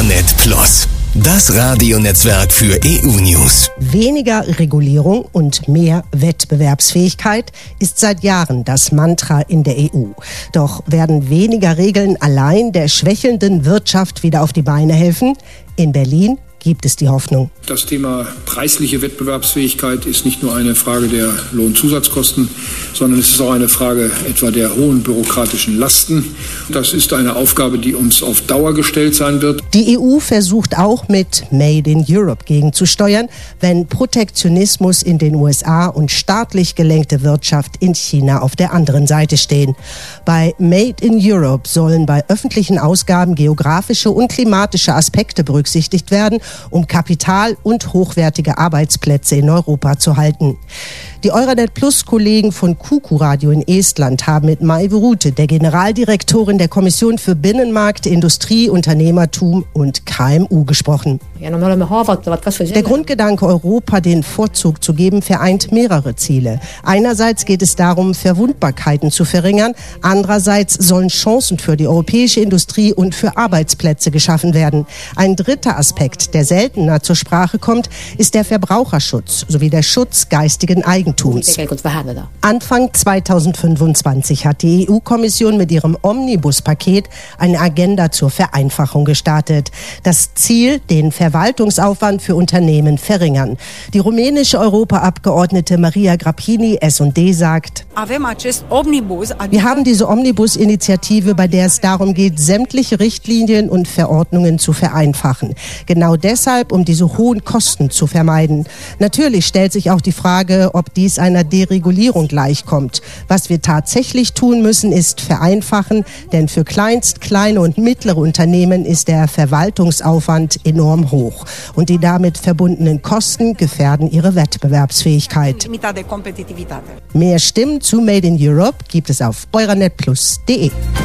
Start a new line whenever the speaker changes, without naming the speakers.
Euranet Plus, das Radionetzwerk für EU-News.
Weniger Regulierung und mehr Wettbewerbsfähigkeit ist seit Jahren das Mantra in der EU. Doch werden weniger Regeln allein der schwächelnden Wirtschaft wieder auf die Beine helfen? In Berlin gibt es die Hoffnung.
Das Thema preisliche Wettbewerbsfähigkeit ist nicht nur eine Frage der Lohnzusatzkosten, sondern es ist auch eine Frage etwa der hohen bürokratischen Lasten. Das ist eine Aufgabe, die uns auf Dauer gestellt sein wird.
Die EU versucht auch mit Made in Europe gegenzusteuern, wenn Protektionismus in den USA und staatlich gelenkte Wirtschaft in China auf der anderen Seite stehen. Bei Made in Europe sollen bei öffentlichen Ausgaben geografische und klimatische Aspekte berücksichtigt werden, um Kapital und hochwertige Arbeitsplätze in Europa zu halten. Die Euranet Plus Kollegen von Kuku Radio in Estland haben mit Maive Rute, der Generaldirektorin der Kommission für Binnenmarkt, Industrie, Unternehmertum und KMU gesprochen. Der Grundgedanke, Europa den Vorzug zu geben, vereint mehrere Ziele. Einerseits geht es darum, Verwundbarkeiten zu verringern. Andererseits sollen Chancen für die europäische Industrie und für Arbeitsplätze geschaffen werden. Ein dritter Aspekt, der seltener zur Sprache kommt, ist der Verbraucherschutz sowie der Schutz geistigen Eigentums. Anfang 2025 hat die EU-Kommission mit ihrem Omnibus-Paket eine Agenda zur Vereinfachung gestartet. Das Ziel, den Verwaltungsaufwand für Unternehmen verringern. Die rumänische Europaabgeordnete Maria Grapini, S&D, sagt: Wir haben diese Omnibus-Initiative, bei der es darum geht, sämtliche Richtlinien und Verordnungen zu vereinfachen. Genau deshalb, um diese hohen Kosten zu vermeiden. Natürlich stellt sich auch die Frage, ob dies einer Deregulierung gleichkommt. Was wir tatsächlich tun müssen, ist vereinfachen, denn für kleine und mittlere Unternehmen ist der Verwaltungsaufwand enorm hoch und die damit verbundenen Kosten gefährden ihre Wettbewerbsfähigkeit. Mehr Stimmen zu Made in Europe gibt es auf euranetplus.de.